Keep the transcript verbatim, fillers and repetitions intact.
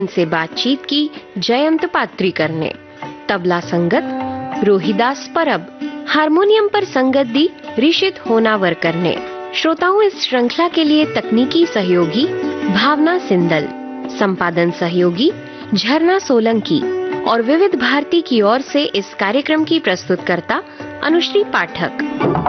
से बातचीत की जयंत पात्रीकर ने। तबला संगत रोहिदास परब, हारमोनियम पर संगत दी ऋषित होनावरकर ने। श्रोताओं, इस श्रृंखला के लिए तकनीकी सहयोगी भावना सिंदल, संपादन सहयोगी झरना सोलंकी और विविध भारती की ओर से इस कार्यक्रम की प्रस्तुतकर्ता अनुश्री पाठक।